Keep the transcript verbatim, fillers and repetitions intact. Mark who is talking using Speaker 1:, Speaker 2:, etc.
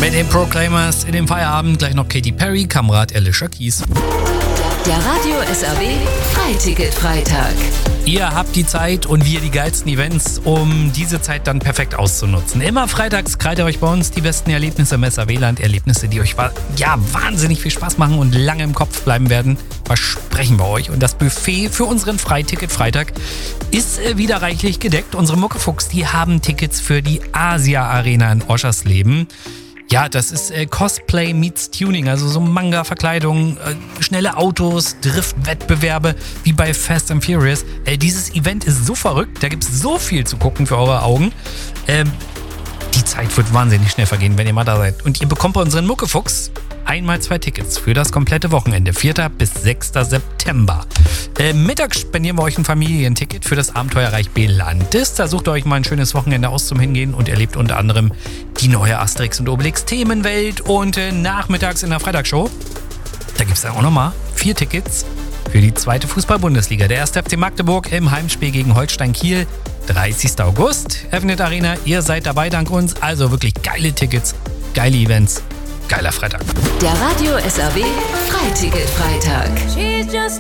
Speaker 1: Mit den Proclaimers in dem Feierabend gleich noch Katy Perry, Kamerad Alicia Keys.
Speaker 2: Der Radio S R W Freiticket-Freitag.
Speaker 1: Ihr habt die Zeit und wir die geilsten Events, um diese Zeit dann perfekt auszunutzen. Immer freitags krallt ihr euch bei uns die besten Erlebnisse im S R W-Land. Erlebnisse, die euch ja wahnsinnig viel Spaß machen und lange im Kopf bleiben werden. Versprechen wir euch. Und das Buffet für unseren Freiticket-Freitag ist wieder reichlich gedeckt. Unsere Muckefuchs, die haben Tickets für die Asia-Arena in Oschersleben. Ja, das ist äh, Cosplay meets Tuning, also so Manga-Verkleidung, äh, schnelle Autos, Driftwettbewerbe wie bei Fast and Furious. Äh, dieses Event ist so verrückt, da gibt es so viel zu gucken für eure Augen. Ähm, die Zeit wird wahnsinnig schnell vergehen, wenn ihr mal da seid. Und ihr bekommt bei unseren Muckefuchs einmal zwei Tickets für das komplette Wochenende, vierter bis sechster September. Äh, mittags spendieren wir euch ein Familienticket für das Abenteuerreich Belantis. Da sucht ihr euch mal ein schönes Wochenende aus zum Hingehen und erlebt unter anderem die neue Asterix und Obelix Themenwelt. Und äh, nachmittags in der Freitagsshow, da gibt es dann auch nochmal vier Tickets für die zweite Fußball-Bundesliga. Der erste F C Magdeburg im Heimspiel gegen Holstein Kiel. dreißigster August, Evenet Arena. Ihr seid dabei dank uns. Also wirklich geile Tickets, geile Events. Geiler Freitag.
Speaker 2: Der Radio S R W Freiticket-Freitag.